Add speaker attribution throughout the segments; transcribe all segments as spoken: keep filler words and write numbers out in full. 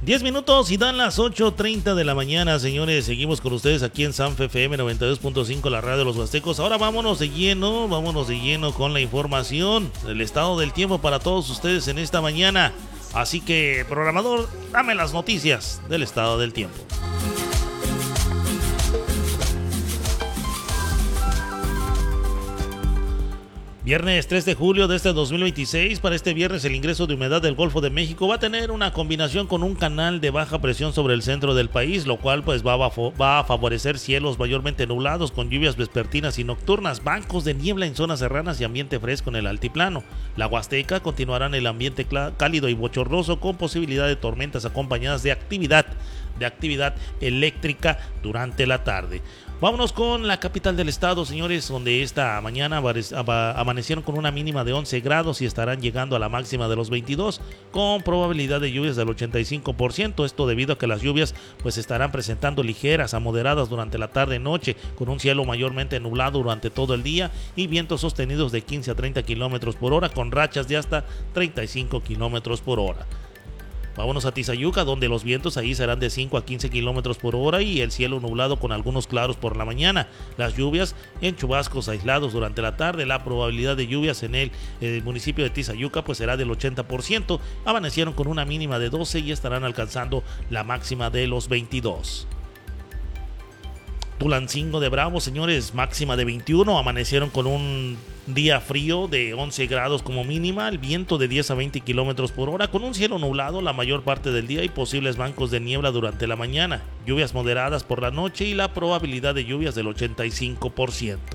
Speaker 1: diez minutos y dan las ocho treinta de la mañana, señores. Seguimos con ustedes aquí en Sanfe F M noventa y dos punto cinco, la radio de los Huastecos. Ahora vámonos de lleno, vámonos de lleno con la información, el estado del tiempo para todos ustedes en esta mañana. Así que, programador, dame las noticias del estado del tiempo. Viernes tres de julio de este dos mil veintiséis. Para este viernes el ingreso de humedad del Golfo de México va a tener una combinación con un canal de baja presión sobre el centro del país, lo cual pues va a, va a favorecer cielos mayormente nublados con lluvias vespertinas y nocturnas, bancos de niebla en zonas serranas y ambiente fresco en el altiplano. La Huasteca continuará en el ambiente cálido y bochornoso con posibilidad de tormentas acompañadas de actividad, de actividad eléctrica durante la tarde. Vámonos con la capital del estado, señores, donde esta mañana amanecieron con una mínima de once grados y estarán llegando a la máxima de los veintidós, con probabilidad de lluvias del ochenta y cinco por ciento. Esto debido a que las lluvias pues estarán presentando ligeras a moderadas durante la tarde y noche, con un cielo mayormente nublado durante todo el día y vientos sostenidos de quince a treinta kilómetros por hora, con rachas de hasta treinta y cinco kilómetros por hora. Vámonos a Tizayuca, donde los vientos ahí serán de cinco a quince kilómetros por hora y el cielo nublado con algunos claros por la mañana. Las lluvias en chubascos aislados durante la tarde. La probabilidad de lluvias en el, el municipio de Tizayuca pues será del ochenta por ciento. Amanecieron con una mínima de doce y estarán alcanzando la máxima de los veintidós. Tulancingo de Bravo, señores, máxima de veintiuno. Amanecieron con un día frío de once grados como mínima, el viento de diez a veinte kilómetros por hora, con un cielo nublado la mayor parte del día y posibles bancos de niebla durante la mañana, lluvias moderadas por la noche y la probabilidad de lluvias del ochenta y cinco por ciento.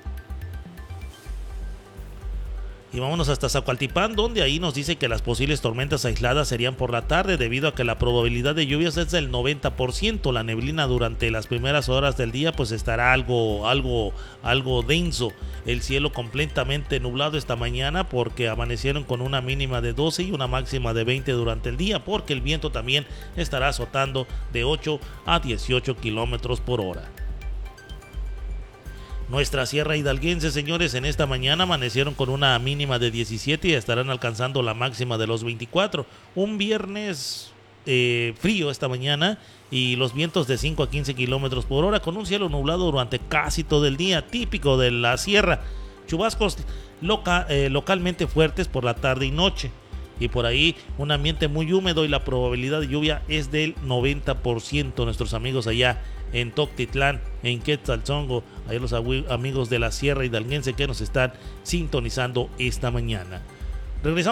Speaker 1: Y vámonos hasta Zacualtipán, donde ahí nos dice que las posibles tormentas aisladas serían por la tarde, debido a que la probabilidad de lluvias es del noventa por ciento. La neblina durante las primeras horas del día pues estará algo, algo, algo denso. El cielo completamente nublado esta mañana, porque amanecieron con una mínima de doce y una máxima de veinte durante el día, porque el viento también estará azotando de ocho a dieciocho kilómetros por hora. Nuestra Sierra Hidalguense, señores, en esta mañana amanecieron con una mínima de diecisiete y estarán alcanzando la máxima de los veinticuatro. Un viernes eh, frío esta mañana y los vientos de cinco a quince kilómetros por hora, con un cielo nublado durante casi todo el día, típico de la sierra. Chubascos loca, eh, localmente fuertes por la tarde y noche. Y por ahí un ambiente muy húmedo y la probabilidad de lluvia es del noventa por ciento. Nuestros amigos allá en Toctitlán, en Quetzaltzongo, ahí los amigos de la Sierra Hidalguense que nos están sintonizando esta mañana. Regresamos.